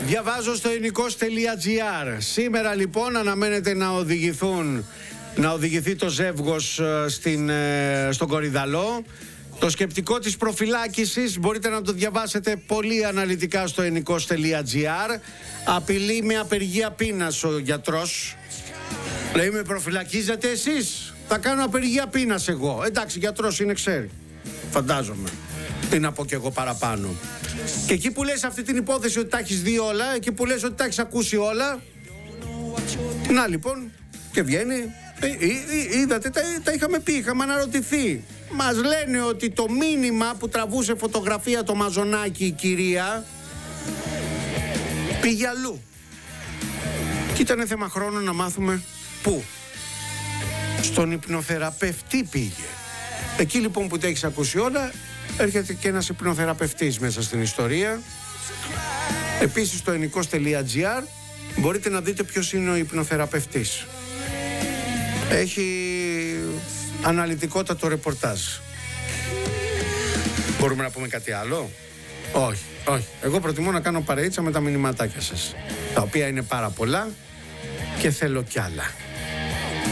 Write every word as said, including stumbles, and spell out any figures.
Διαβάζω στο ενικός.gr. Σήμερα λοιπόν αναμένεται να οδηγηθούν να οδηγηθεί το ζεύγος στην, στον Κορυδαλό. Το σκεπτικό της προφυλάκησης μπορείτε να το διαβάσετε πολύ αναλυτικά στο ενικός.gr. Απειλεί με απεργία πείνας ο γιατρός. Λέει, με προφυλακίζετε εσείς? Θα κάνω απεργία πείνας εγώ. Εντάξει, γιατρός είναι, ξέρει. Φαντάζομαι. Τι να πω κι εγώ παραπάνω. Και εκεί που λες αυτή την υπόθεση ότι τα έχεις δει όλα, εκεί που λες ότι τα έχεις ακούσει όλα, να λοιπόν, και βγαίνει. Ε, ε, ε, είδατε, τα, τα είχαμε πει, είχαμε αναρωτηθεί. Μας λένε ότι το μήνυμα που τραβούσε φωτογραφία το μαζονάκι η κυρία πήγε αλλού. Και ήταν θέμα χρόνου να μάθουμε πού. Στον υπνοθεραπευτή πήγε. Εκεί λοιπόν που τα έχεις ακούσει όλα, έρχεται και ένας υπνοθεραπευτής μέσα στην ιστορία. Επίσης στο ενικός.gr μπορείτε να δείτε ποιος είναι ο υπνοθεραπευτής. Έχει αναλυτικότατο ρεπορτάζ. Μπορούμε να πούμε κάτι άλλο? Όχι, όχι. Εγώ προτιμώ να κάνω παρεΐτσα με τα μηνυματάκια σας, τα οποία είναι πάρα πολλά και θέλω κι άλλα.